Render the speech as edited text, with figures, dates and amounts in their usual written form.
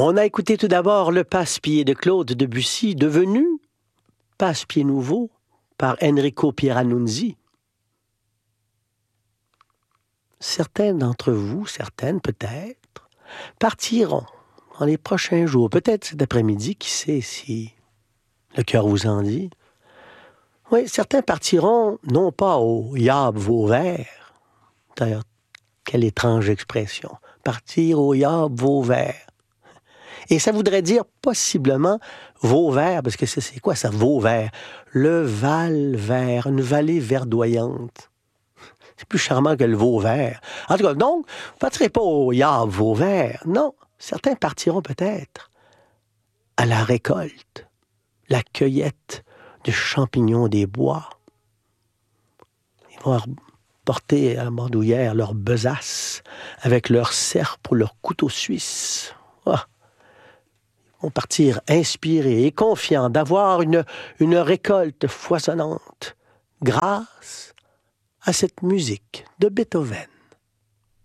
On a écouté tout d'abord le Passe-Pied de Claude Debussy, devenu Passe-Pied nouveau par Enrico Pieranunzi. Certains d'entre vous, certaines peut-être, partiront dans les prochains jours, peut-être cet après-midi, qui sait si le cœur vous en dit. Oui, certains partiront non pas au Yab Vauvert. D'ailleurs, quelle étrange expression. Partir au Yab Vauvert. Et ça voudrait dire possiblement Vauvert, parce que c'est quoi ça, Vauvert? Le Val-Vert, une vallée verdoyante. C'est plus charmant que le Vauvert. En tout cas, donc, vous ne partirez pas au Yab Vauvert. Non, certains partiront peut-être à la récolte, la cueillette de champignons des bois. Ils vont porter à la bandoulière leur besace avec leur serpe ou leur couteau suisse. Ah. Ils vont partir inspirés et confiants d'avoir une récolte foisonnante grâce à cette musique de Beethoven.